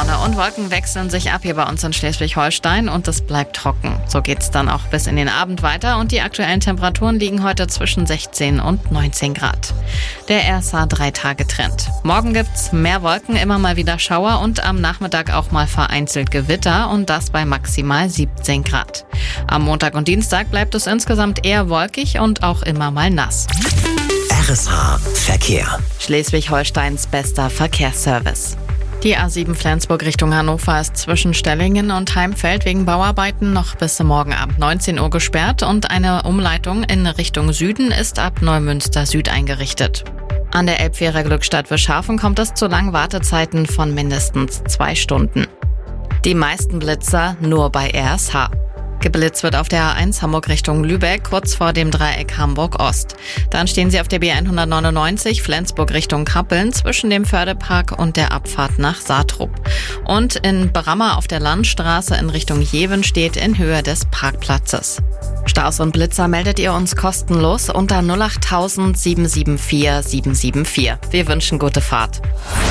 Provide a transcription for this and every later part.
Sonne und Wolken wechseln sich ab hier bei uns in Schleswig-Holstein und es bleibt trocken. So geht's dann auch bis in den Abend weiter und die aktuellen Temperaturen liegen heute zwischen 16 und 19 Grad. Der RSA 3-Tage-Trend. Morgen gibt's mehr Wolken, immer mal wieder Schauer und am Nachmittag auch mal vereinzelt Gewitter und das bei maximal 17 Grad. Am Montag und Dienstag bleibt es insgesamt eher wolkig und auch immer mal nass. RSH Verkehr. Schleswig-Holsteins bester Verkehrsservice. Die A7 Flensburg Richtung Hannover ist zwischen Stellingen und Heimfeld wegen Bauarbeiten noch bis morgen Abend 19 Uhr gesperrt und eine Umleitung in Richtung Süden ist ab Neumünster Süd eingerichtet. An der Elbfähre Glückstadt-Wischhafen kommt es zu langen Wartezeiten von mindestens 2 Stunden. Die meisten Blitzer nur bei RSH. Geblitzt wird auf der A1 Hamburg Richtung Lübeck, kurz vor dem Dreieck Hamburg-Ost. Dann stehen sie auf der B199 Flensburg Richtung Kappeln zwischen dem Fördepark und der Abfahrt nach Saatrup. Und in Brammer auf der Landstraße in Richtung Jeven steht in Höhe des Parkplatzes. Staus und Blitzer meldet ihr uns kostenlos unter 08000 774 774. Wir wünschen gute Fahrt.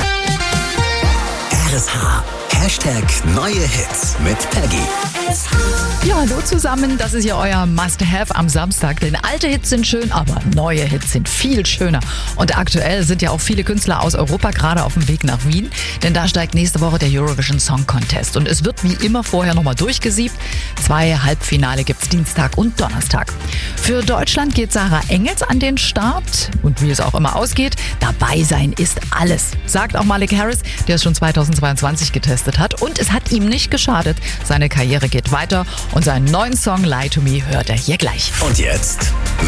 RSH. Hashtag neue Hits mit Peggy. Ja, hallo zusammen, das ist ja euer Must-Have am Samstag, denn alte Hits sind schön, aber neue Hits sind viel schöner. Und aktuell sind ja auch viele Künstler aus Europa gerade auf dem Weg nach Wien, denn da steigt nächste Woche der Eurovision Song Contest und es wird wie immer vorher nochmal durchgesiebt. 2 Halbfinale gibt's Dienstag und Donnerstag. Für Deutschland geht Sarah Engels an den Start und wie es auch immer ausgeht, dabei sein ist alles, sagt auch Malik Harris, der es schon 2022 getestet hat und es hat ihm nicht geschadet. Seine Karriere geht weiter und seinen neuen Song Lie to Me hört er hier gleich. Und jetzt